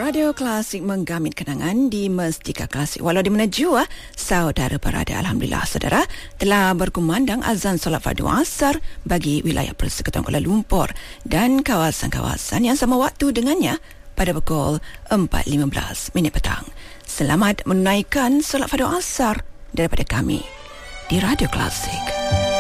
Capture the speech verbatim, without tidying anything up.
Radio Klasik menggamit kenangan di Mestika Klasik. Walau di mana jua, saudara berada, alhamdulillah saudara telah berkumandang azan solat fardu asar bagi wilayah Persekutuan Kuala Lumpur dan kawasan-kawasan yang sama waktu dengannya pada pukul empat lima belas minit petang. Selamat menunaikan solat fardu asar daripada kami di Radio Klasik.